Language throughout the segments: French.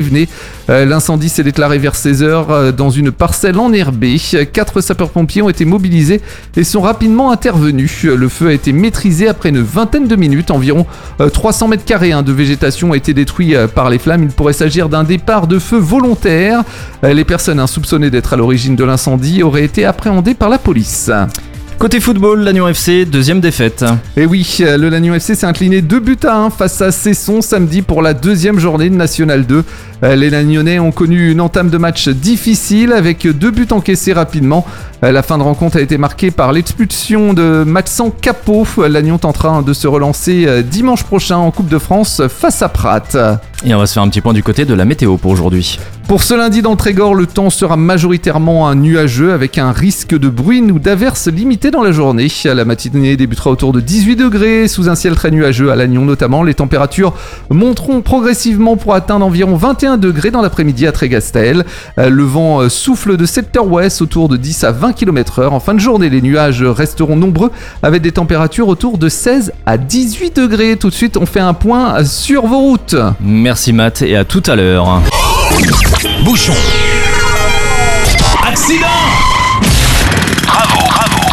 Yvenay. L'incendie s'est déclaré vers 16h dans une parcelle enherbée. 4 sapeurs-pompiers ont été mobilisés et sont rapidement intervenus. Le feu a été maîtrisé après une vingtaine de minutes. Environ 300 mètres carrés de végétation ont été détruits par les flammes. Il pourrait s'agir d'un départ de feu volontaire. Les personnes soupçonnées d'être à l'origine de l'incendie auraient été appréhendées par la police. Côté football, Lannion FC, deuxième défaite. Et oui, le Lannion FC s'est incliné 2-1 face à Cesson samedi pour la deuxième journée de National 2. Les Lagnonnais ont connu une entame de match difficile avec 2 buts encaissés rapidement. La fin de rencontre a été marquée par l'expulsion de Maxence Capot. Lannion tentera de se relancer dimanche prochain en Coupe de France face à Prat. Et on va se faire un petit point du côté de la météo pour aujourd'hui. Pour ce lundi dans le Trégor, le temps sera majoritairement nuageux avec un risque de bruine ou d'averses limité dans la journée. La matinée débutera autour de 18 degrés sous un ciel très nuageux à Lannion notamment. Les températures monteront progressivement pour atteindre environ 21 degrés dans l'après-midi à Trégastel. Le vent souffle de secteur-ouest autour de 10 à 20 km/h. En fin de journée, les nuages resteront nombreux avec des températures autour de 16 à 18 degrés. Tout de suite, on fait un point sur vos routes. Merci Matt et à tout à l'heure. Bouchon. Accident. Bravo.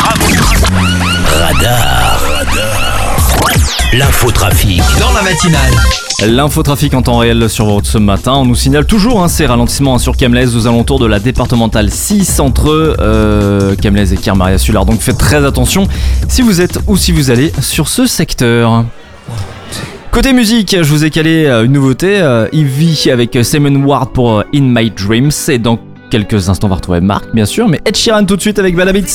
Radar. L'infotrafic dans la matinale. L'infotrafic en temps réel sur vos routes ce matin. On nous signale toujours ces ralentissements sur Kemlez aux alentours de la départementale 6 entre Kemlez et Kermaria-Sulard. Donc faites très attention si vous êtes ou si vous allez sur ce secteur. Côté musique, je vous ai calé une nouveauté, Ivy avec Simon Ward pour In My Dreams. Et dans quelques instants, on va retrouver Marc, bien sûr. Mais Ed Sheeran tout de suite avec Bad Habits.